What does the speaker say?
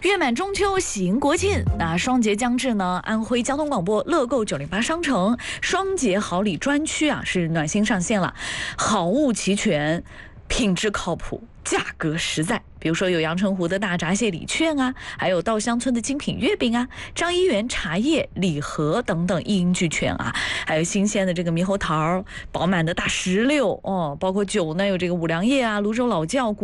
月满中秋，喜迎国庆，那双节将至呢，安徽交通广播乐购908商城双节好礼专区啊是暖心上线了，好物齐全，品质靠谱，价格实在。比如说有阳澄湖的大闸蟹礼券啊，还有稻香村的精品月饼啊，张一元茶叶礼盒等等一应俱全啊，还有新鲜的这个猕猴桃，饱满的大石榴哦，包括酒呢有这个五粮液啊、泸州老窖。